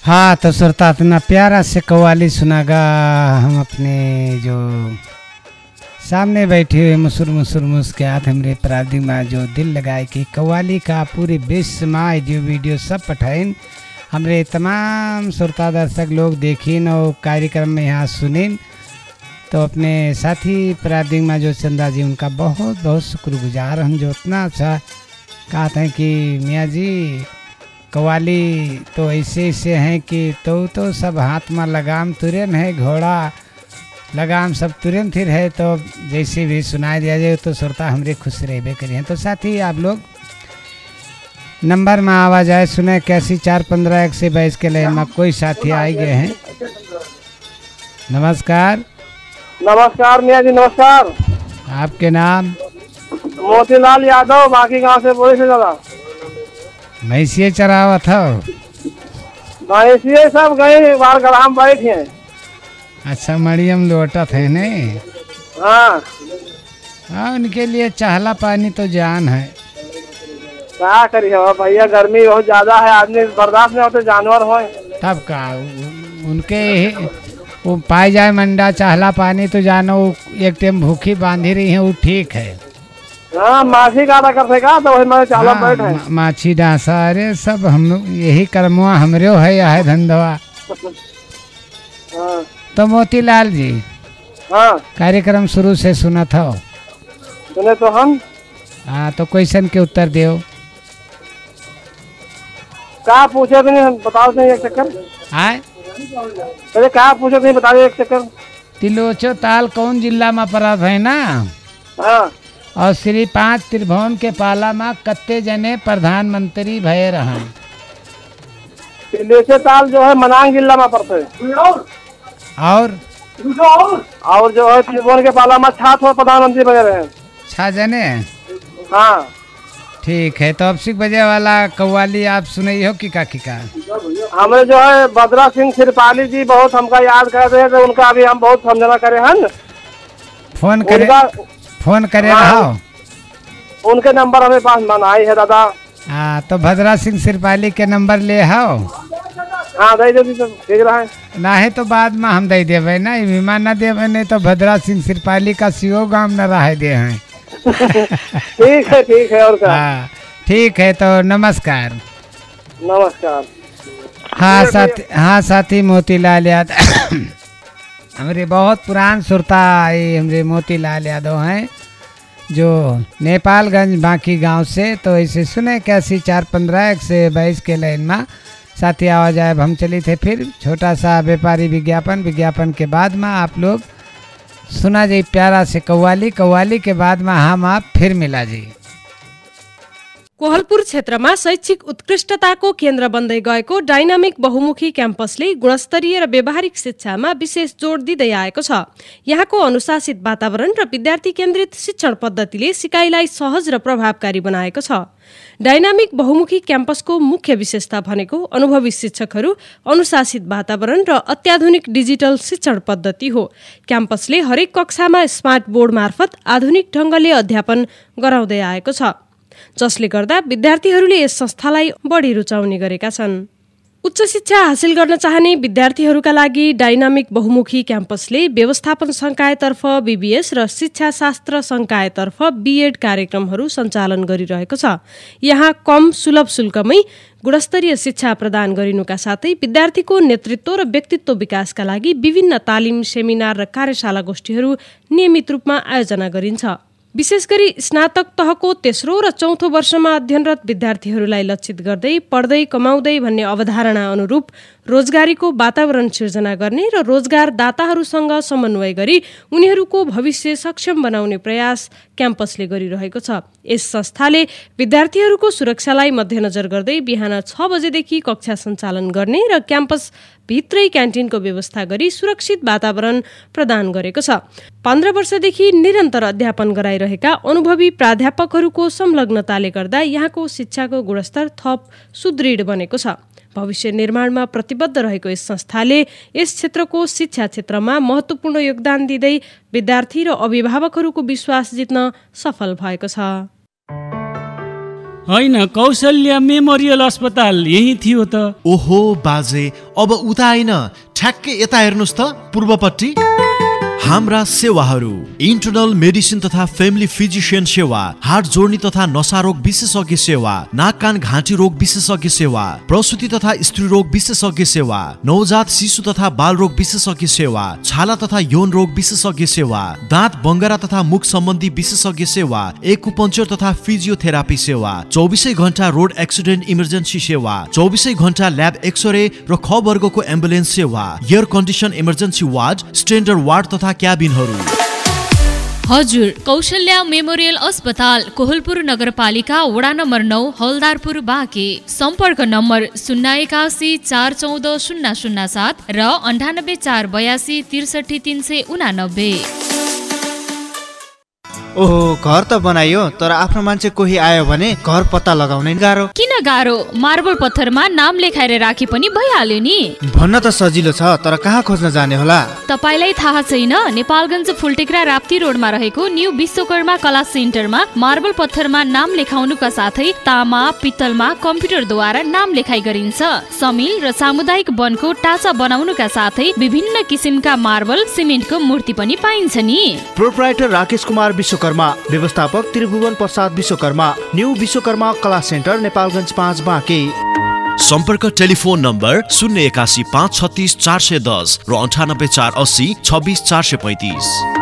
हाँ तो श्रोता इतना प्यारा से कव्वाली सुनागा। हम अपने जो सामने बैठे हुए मुसुर मुस्कुरात हमरे प्रादिक माँ जो दिल लगाए कि कव्वाली का पूरे विश्व में ऑडियो वीडियो सब पठाइन हमरे तमाम श्रोता दर्शक लोग देखिन और कार्यक्रम में यहाँ सुनिन। तो अपने साथी प्रादिक माँ जो चंदा जी उनका बहुत बहुत शुक्रगुजार हम जो इतना अच्छा कहते हैं कि मियाँ जी कव्वाली तो ऐसे हैं कि तो सब हाथ में लगाम तुरंत है, घोड़ा लगाम सब तुरंत ही है। तो जैसे भी सुनाई दिया जाए तो श्रोता हमरे खुश रहबे करिए हैं। तो साथ ही आप लोग नंबर में आवाज आए सुने 81451122 के लाइन में कोई साथी आए गए हैं। नमस्कार। नमस्कार मियाँ जी, नमस्कार। आपके नाम? मोतीलाल यादव, बाकी गांव से बोले से दादा। भैंसिए चरावा था? भैंसिए सब गए बार ग्राम बैठे हैं। अच्छा, मरियम लोटा थे ने? हाँ हाँ, उनके लिए चाहला पानी तो जान है। क्या करिए भैया, गर्मी बहुत ज्यादा है, आदमी बर्दाश्त नहीं होते, जानवर हो तब का उनके वो पाए जाए मंडा चाहला पानी तो जानो एक टाइम भूखी बांधी रही है वो ठीक है। हाँ, माछी काटा करते का तो वही मैं चाला बैठ है। माछी डांसा, अरे सब हम यही कर्मवा हमरे है या है धंधवा। हाँ। तो मोतीलाल जी, हाँ, कार्यक्रम शुरू से सुना था? सुने तो हम। हाँ, तो क्वेश्चन के उत्तर दो। क्या पूछे तो नहीं बताओ तो एक चक्कर। हाँ, अरे क्या पूछे तो नहीं बता दे एक चक्कर। तिलोचो ताल कौन जिला में पड़ा है ना? हाँ। और श्री 5 त्रिभुवन के पाला में कत्ते जने प्रधानमंत्री भय रहे? तिलेचे ताल जो है मनांग जिला में पड़ते है। और जो है त्रिभुवन के पाला में छात्र प्रधानमंत्री बने रहे। 6 जने? हाँ ठीक है। तो अब सिख बजे वाला कव्वाली आप सुनाई हो कि का? हमें जो है भद्रा सिंह सिरपाली जी बहुत हमका याद कर रहे थे, उनका अभी हम बहुत समझना करे हैं। फोन करे रहो। उनके नंबर हमें पास मनाई है दादा। हाँ, तो भद्रा सिंह सिरपाली के नंबर ले आओ। हाँ दे दे तो ठीक रहा है ना है तो बाद में हम दे देवे ना, विमान न देवे नहीं तो भद्रा सिंह सिरपाली का सीओ गांव न रह दे हैं। ठीक है और क्या। हाँ ठीक है, तो नमस्कार। नमस्कार। हाँ साथी मोतीलाल यादव हमारे बहुत पुरान श्रोता हमारे मोतीलाल यादव हैं जो नेपालगंज बाकी गांव से। तो ऐसे सुने 81451122 के लाइन में साथी आवाज आए। हम चली थे फिर छोटा सा व्यापारी विज्ञापन के बाद में आप लोग सुना जी प्यारा से कव्वाली के बाद में हम आप फिर मिला जी। कोहलपुर क्षेत्रमा शैक्षिक उत्कृष्टताको केन्द्र बन्दै गएको डाइनामिक बहुमुखी क्याम्पसले गुणस्तरीय र व्यावहारिक शिक्षामा विशेष जोड दिँदै आएको छ। यहाँको अनुशासित वातावरण र विद्यार्थी केन्द्रित शिक्षण पद्धतिले सिकाइलाई सहज र प्रभावकारी बनाएको छ। डाइनामिक बहुमुखी क्याम्पसको मुख्य विशेषता भनेको अनुभवी शिक्षकहरू, अनुशासित वातावरण र अत्याधुनिक डिजिटल शिक्षण पद्धति हो। क्याम्पसले हरेक कक्षामा स्मार्ट बोर्ड मार्फत आधुनिक ढङ्गले अध्यापन गराउँदै आएको छ, जसले गर्दा विद्यार्थीहरूले यस संस्थालाई बढी रुचाउने गरेका छन्। उच्च शिक्षा हासिल गर्न चाहने विद्यार्थीहरूका लागि डाइनामिक बहुमुखी क्याम्पसले व्यवस्थापन संकायतर्फ बीबीएस र शिक्षाशास्त्र संकायतर्फ बीएड कार्यक्रमहरू सञ्चालन गरिरहेको छ। यहाँ कम सुलभ शुल्कमै गुणस्तरीय शिक्षा प्रदान गरिनुका साथै विद्यार्थीको नेतृत्व र व्यक्तित्व विकासका लागि विभिन्न तालिम, सेमिनार र कार्यशाला गोष्ठीहरू नियमित रूपमा आयोजना गरिन्छ। विशेष गरी स्नातक तहको तेस्रो र चौथो वर्षमा अध्ययनरत विद्यार्थीहरूलाई लक्षित गर्दै पढ्दै कमाउँदै भन्ने अवधारणा अनुरूप रोजगारीको वातावरण सिर्जना गर्ने र रोजगारदाताहरूसँग समन्वय गरी उनीहरूको भविष्य सक्षम बनाउने प्रयास क्याम्पसले गरिरहेको छ। यस संस्थाले विद्यार्थीहरूको सुरक्षालाई मध्यनजर गर्दै बिहान 6 बजेदेखि कक्षा सञ्चालन गर्ने र क्याम्पस भित्रै क्यान्टिनको व्यवस्था गरी सुरक्षित वातावरण प्रदान गरेको छ। 15 वर्षदेखि निरन्तर अध्यापन गराइरहेका अनुभवी प्राध्यापकहरूको संलग्नताले गर्दा यहाँको शिक्षाको गुणस्तर थप सुदृढ बनेको छ। भविष्य निर्माणमा प्रतिबद्ध रहेको यस संस्थाले यस क्षेत्रको शिक्षा क्षेत्रमा महत्त्वपूर्ण योगदान दिँदै विद्यार्थी र अभिभावकहरूको विश्वास जित्न सफल भएको छ। होइन, कौशल्या मेमोरियल अस्पताल यही थियो त। ओहो बाजे, अब उता आइन, ठ्याक्कै यता हेर्नुहोस् त पूर्वपट्टि। हाम्रा सेवाहरू: इन्टर्नल मेडिसिन तथा फ्यामिली फिजिशियन सेवा, हार्ट जोड्ने तथा नसारोग विशेषज्ञ सेवा, नाक कान घाँटी रोग विशेषज्ञ सेवा, प्रसुति तथा स्त्री रोग विशेषज्ञ सेवा, नवजात शिशु तथा बाल रोग विशेषज्ञ सेवा, छाला तथा यौन रोग विशेषज्ञ सेवा, दाँत बङ्गरा तथा मुख सम्बन्धी विशेषज्ञ सेवा, एक्युपङ्क्चर तथा फिजियोथेरापी सेवा, 24 घण्टा रोड एक्सिडेन्ट इमर्जेन्सी सेवा, 24 घण्टा ल्याब एक्सरे र ख वर्गको एम्बुलेन्स सेवा, air condition emergency ward, standard ward तथा क्याबिनहरू। हजुर, कौशल्या मेमोरियल अस्पताल, कोहलपुर नगरपालिका, वडा नम्बर 9, हलदारपुर, बाँके। सम्पर्क नम्बर 081 414 007 र 98 482 63 389। ओहो, घर त बनाइयो, तर आफ्नो मान्छे कोही आयो भने घर पत्ता लगाउनै गाह्रो। किन गाह्रो? मार्बल पत्थरमा नाम लेखाएर राखे पनि भइहाल्यो नि। भन्न त सजिलो छ, तर कहाँ खोज्न जाने होला? तपाईलाई थाहा छैन? नेपालगञ्ज फुलटेक्रा राप्ती रोडमा रहेको न्यू विश्वकर्मा कला सेन्टरमा मार्बल पत्थरमा नाम लेखाउनुका साथै तामा पित्तलमा कम्प्युटरद्वारा नाम लेखाइ गरिन्छ। समिल र सामुदायिक वनको टाचा बनाउनुका साथै विभिन्न किसिमका मार्बल सिमेन्टको मूर्ति पनि पाइन्छ नि। प्रोप्राइटर राकेश कुमार विश्वकर्मा, व्यवस्थापक त्रिभुवन प्रसाद विश्वकर्मा, न्यू विश्वकर्मा कला सेन्टर, नेपालगञ्ज 5, बाँके। सम्पर्क टेलिफोन नम्बर 081 536 410 र 98 480 26 435।